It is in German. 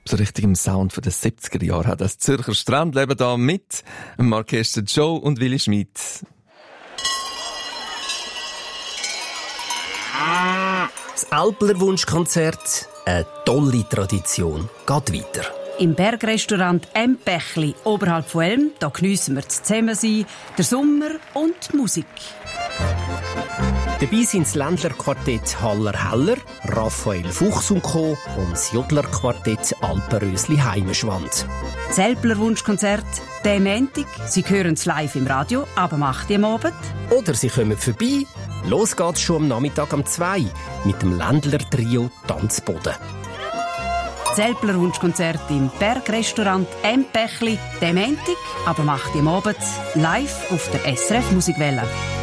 So richtig im Sound der 70er Jahre hat das Zürcher Strandleben da mit dem Orchester Joe und Willi Schmid. Das Alpler Wunschkonzert, eine tolle Tradition, geht weiter. Im Bergrestaurant M. Bächli, oberhalb von Elm, da geniessen wir das Zusammensein, der Sommer und die Musik. Dabei sind das Ländlerquartett Haller-Heller, Raphael Fuchs und Co. und das Jodlerquartett Alpenrösli-Heimeschwand. Das Alpler Wunschkonzert, der Montag. Sie hören es live im Radio, aber macht ihr am Abend. Oder Sie kommen vorbei. Los geht's schon am Nachmittag um 2 mit dem Ländler-Trio Tanzboden. Das Alpler Wunschkonzert im Bergrestaurant M. Bächli, der Montag, aber macht ihr am Abend live auf der SRF Musikwelle.